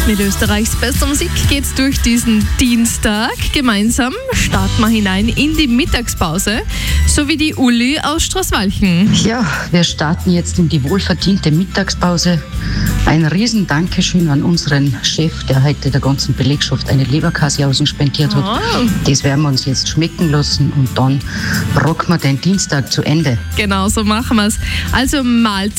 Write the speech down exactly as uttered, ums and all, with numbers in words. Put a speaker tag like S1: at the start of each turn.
S1: Mit Österreichs bester Musik geht's durch diesen Dienstag. Gemeinsam starten wir hinein in die Mittagspause, so wie die Uli aus Straßwalchen.
S2: Ja, wir starten jetzt in die wohlverdiente Mittagspause. Ein riesen Dankeschön an unseren Chef, der heute der ganzen Belegschaft eine Leberkäseaußen spendiert hat.
S1: Oh.
S2: Das werden wir uns jetzt schmecken lassen und dann rocken wir den Dienstag zu Ende.
S1: Genau, so machen wir's. Also mal